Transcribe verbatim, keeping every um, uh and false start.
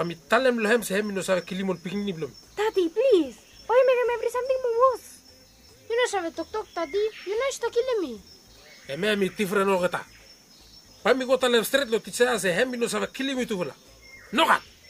Kami talem lohem se hemi no sabe kilimol pikini blom. Daddy, please. Why make him every something more? You know sabe tok tok tadi. You know sta kilimi. E me mi tifre no gata. Kami go talem straight lo titsa se hemi no sabe kilimi tu hula. Nogat.